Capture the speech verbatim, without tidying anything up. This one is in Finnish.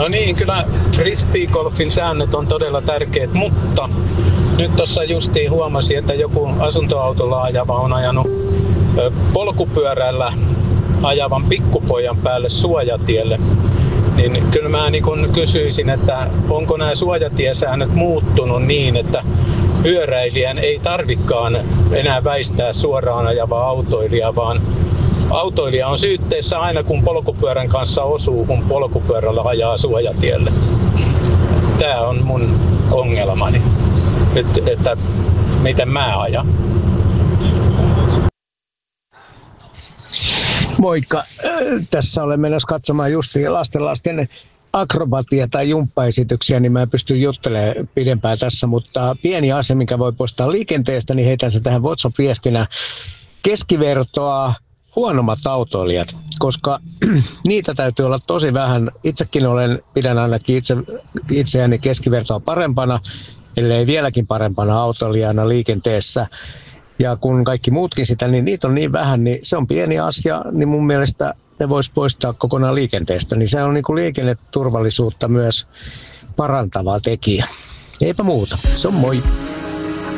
No niin, kyllä frisbeegolfin säännöt on todella tärkeät, mutta nyt tuossa justiin huomasin, että joku asuntoautolla ajava on ajanut polkupyörällä ajavan pikkupojan päälle suojatielle. Niin kyllä mä niin kun kysyisin, että onko nämä suojatiesäännöt muuttunut niin, että pyöräilijän ei tarvikaan enää väistää suoraan ajavaa autoilijaa, vaan autoilija on syytteessä aina kun polkupyörän kanssa osuu, kun polkupyörällä ajaa suojatielle. Tämä on mun ongelmani nyt, että miten mä ajan. Moikka! Tässä olen menossa katsomaan justiin lastenlasten akrobatia- tai jumppaesityksiä, niin mä en pysty juttelemaan pidempään tässä, mutta pieni asia, mikä voi poistaa liikenteestä, niin heitän se tähän WhatsApp-viestinä. Keskivertoa huonommat autoilijat, koska niitä täytyy olla tosi vähän. Itsekin olen, pidän ainakin itse, itseäni keskivertoa parempana, ellei vieläkin parempana autoilijana liikenteessä. Ja kun kaikki muutkin sitä, niin niitä on niin vähän, niin se on pieni asia, niin mun mielestä ne voisi poistaa kokonaan liikenteestä. Niin se on niin kuin liikenneturvallisuutta myös parantava tekijä. Eipä muuta. Se on moi!